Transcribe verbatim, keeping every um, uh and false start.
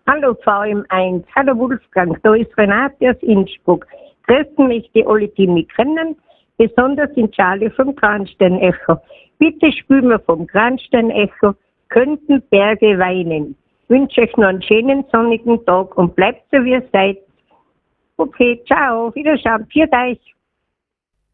Hallo V M eins, hallo Wolfgang, da ist Renate aus Innsbruck. Grüßen möchte alle, die mich kennen, besonders den Charlie vom Kranstein-Echo. Bitte spülen wir vom Kranstein-Echo, könnten Berge weinen. Ich wünsche euch noch einen schönen sonnigen Tag und bleibt so wie ihr seid. Okay, ciao, Wiederschauen, viert euch.